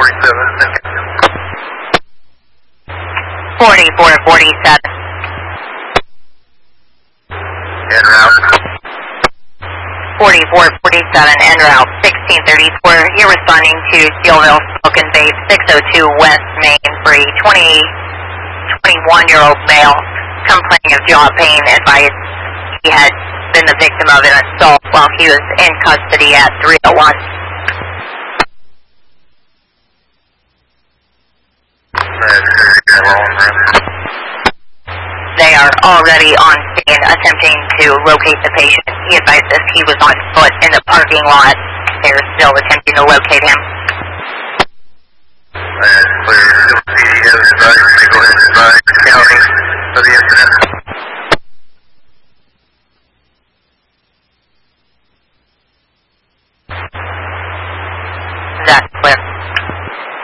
4447. En route. 4447 en route 1634. You're responding to Steelville, Smoking Babe, 602 West Main for a 21-year-old male complaining of jaw pain. Advised he had been the victim of an assault while he was in custody at 301. They are already on scene attempting to locate the patient. He advised us he was on foot in the parking lot. They're still attempting to locate him.